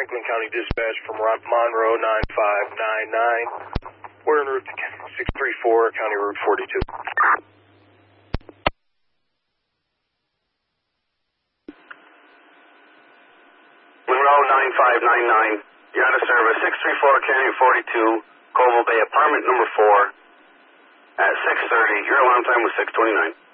Franklin County Dispatch from Monroe 9599. We're en route to 634, County Route 42. Monroe 9599. You're out of service. 634, County 42, Colville Bay, apartment number 4 at 6:30. Your alarm time was 6:29.